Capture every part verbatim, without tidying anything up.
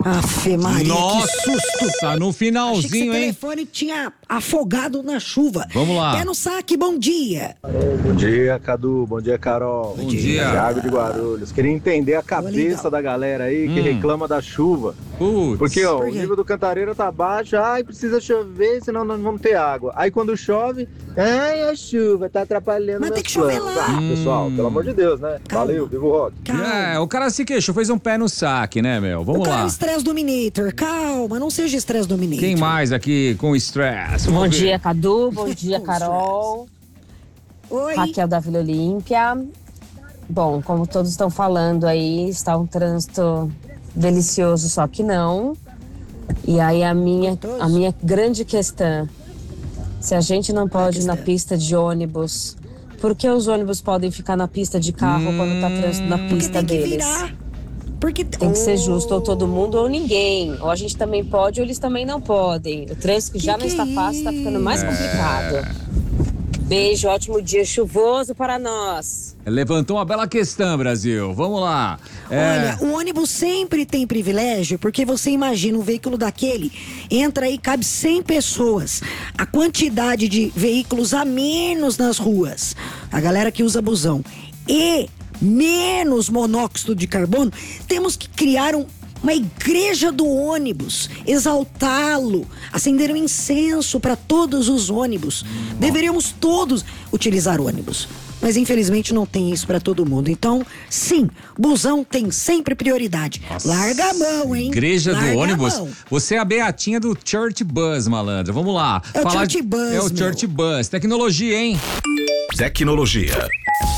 Afe Maria, Nossa, que susto. no finalzinho, Achei que hein? esse telefone tinha afogado na chuva. Vamos lá. Pé no saque, bom dia. Bom dia, Cadu. Bom dia, Carol. Bom dia. Thiago de Guarulhos. Queria entender a legal. cabeça da galera aí que Hum. reclama da chuva. Putz. Porque, ó, Por o quê? nível do Cantareira tá baixo, ai, precisa chover, senão nós não vamos ter água. Aí quando chove, ai, a chuva tá atrapalhando Mas tem meus que chover planos. lá. Ah, pessoal, pelo amor de Deus, né? Calma. Valeu, viva o rock. Calma. É, o cara se queixou, fez um pé no saque, né, meu? O Vamos cara é lá. o Stress Dominator. Calma, não seja Stress Dominator. Quem mais aqui com estresse? Bom Vamos ver. dia, Cadu. Bom dia, Carol. Oi. Raquel da Vila Olímpia. Bom, como todos estão falando aí, está um trânsito delicioso, só que não. E aí a minha, a minha grande questão, se a gente não pode ir na pista de ônibus, por que os ônibus podem ficar na pista de carro quando está trânsito na Porque pista tem que deles? virar. Porque Tem que ser justo, ou todo mundo ou ninguém. Ou a gente também pode, ou eles também não podem. O trânsito que já não que está é fácil, está ficando mais É. complicado. Beijo, ótimo dia chuvoso para nós. Levantou uma bela questão, Brasil. Vamos lá. É, Olha, o ônibus sempre tem privilégio, porque você imagina um veículo daquele, entra aí, cabe cem pessoas. A quantidade de veículos a menos nas ruas, a galera que usa busão, e menos monóxido de carbono, temos que criar um uma igreja do ônibus, exaltá-lo, acender um incenso para todos os ônibus. Deveríamos todos utilizar ônibus, mas infelizmente não tem isso para todo mundo. Então, sim, busão tem sempre prioridade. Nossa. Larga a mão, hein? Igreja Larga do a ônibus. mão. Você é a beatinha do Church Bus, malandro. Vamos lá. É o Falar Church de- Bus, É o meu. Church Bus. Tecnologia, hein? Tecnologia.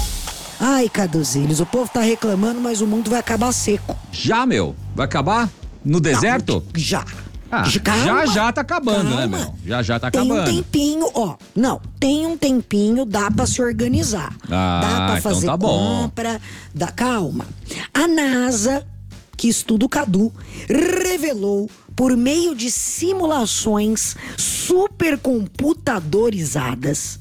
Ai, Caduzilhos, o povo tá reclamando, mas o mundo vai acabar seco. Já, meu. Vai acabar? No deserto? Não, já. Ah, Calma, já já tá acabando, né, calma. meu? Já já tá Tem acabando. um tempinho, ó. Não, tem um tempinho, dá pra se organizar. Ah, dá pra então fazer tá bom. compra. Dá, calma. A NASA, que estuda o Cadu, revelou por meio de simulações supercomputadorizadas,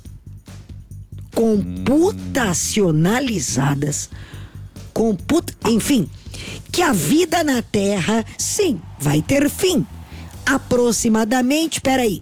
computacionalizadas, computa, enfim, que a vida na Terra, sim, vai ter fim. Aproximadamente, peraí,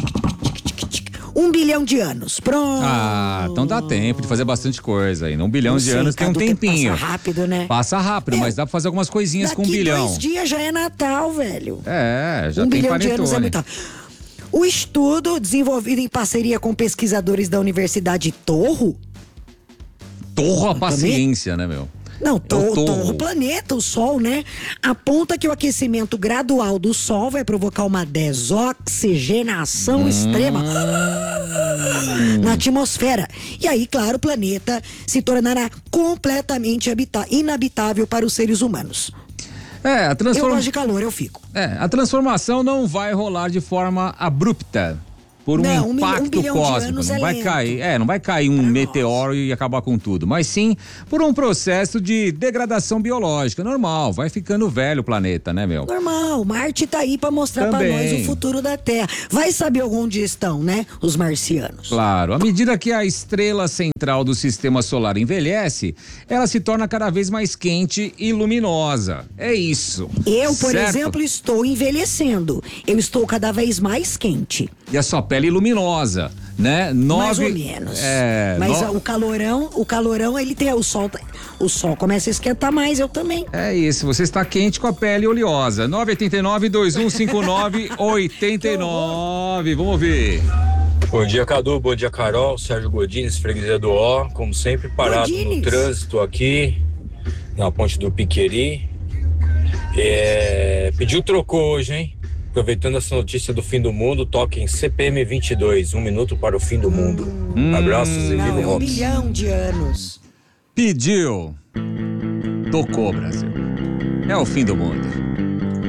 um bilhão de anos. Pronto. Ah, então dá tempo de fazer bastante coisa aí. Um bilhão Não de sei, anos tem um Cadu, o tempo tempinho. passa rápido, né? Passa rápido, É. mas dá pra fazer algumas coisinhas Daqui com um bilhão. dois dias já é Natal, velho. É, já um tem bilhão de anos é panetone. muito. O estudo, desenvolvido em parceria com pesquisadores da Universidade Torro, Torra a também? paciência, né, meu? não, É o Torro, Torro. Torro, o planeta, o Sol, né? Aponta que o aquecimento gradual do Sol vai provocar uma desoxigenação Hum. extrema na atmosfera. E aí, claro, o planeta se tornará completamente habita- inabitável para os seres humanos. É, a Eu transforma... gosto de calor, eu fico. É, a transformação não vai rolar de forma abrupta. Por um Não, um mil- um impacto bilhão de cósmico. anos Não é vai lento. cair. É, não vai cair um meteoro e acabar com tudo. Mas sim por um processo de degradação biológica. Normal. Vai ficando velho o planeta, né, meu? Normal, Marte tá aí pra mostrar pra Também. nós o futuro da Terra. Vai saber onde estão, né, os marcianos. Claro, à medida que a estrela central do sistema solar envelhece, ela se torna cada vez mais quente e luminosa. É isso. Eu, por certo? exemplo, estou envelhecendo. Eu estou cada vez mais quente. E a sua pele luminosa, né? Nove... Mais ou menos. É, Mas no- o calorão, o calorão, ele tem o sol, o sol começa a esquentar mais, eu também. É isso, você está quente com a pele oleosa. nove oito nove, dois um cinco nove, oito nove. Vamos ouvir. Bom dia, Cadu. Bom dia, Carol. Sérgio Godines, freguesia do Ó. Como sempre, parado Godines. no trânsito aqui, na ponte do Piqueri. É... Pediu trocou hoje, hein? Aproveitando essa notícia do fim do mundo, toque em C P M vinte e dois, um minuto para o fim do mundo. Abraços e viva Não, o é um rock. milhão de anos. Pediu. Tocou, Brasil. É o fim do mundo.